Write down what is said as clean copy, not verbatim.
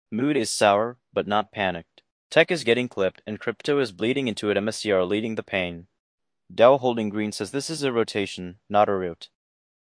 Mood is sour, but not panicked. Tech is getting clipped, and crypto is bleeding into it. MSCR leading the pain. Dow holding green says this is a rotation, not a rout.